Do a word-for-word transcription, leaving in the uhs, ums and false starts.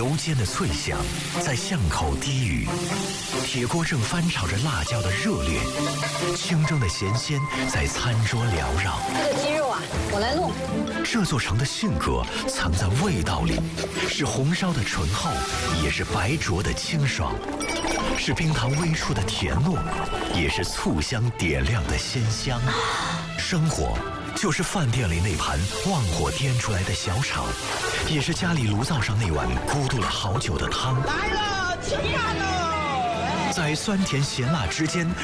油煎的脆香在巷口低语，铁锅正翻炒着辣椒的热烈，清蒸的咸鲜在餐桌缭绕。 这个鸡肉啊，我来弄。 这座城的性格藏在味道里，是红烧的醇厚，也是白灼的清爽，是冰糖微出的甜糯，也是醋香点亮的鲜香。生活就是饭店里那盘旺火颠出来的小炒，也是家里炉灶上那碗咕嘟了好久的汤。 来了，吃饭喽！ 在酸甜咸辣之间